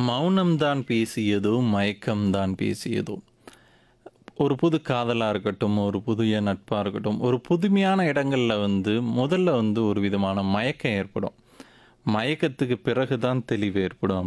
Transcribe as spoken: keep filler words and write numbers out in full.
மௌனம்தான் பேசியதோ, மயக்கம்தான் பேசியதோ. ஒரு புது காதலா இருக்கட்டும், ஒரு புதிய நட்பா இருக்கட்டும், ஒரு புதுமையான இடங்கள்ல வந்து முதல்ல வந்து ஒரு விதமான மயக்கம் ஏற்படும். மயக்கத்துக்கு பிறகு தான் தெளிவு ஏற்படும்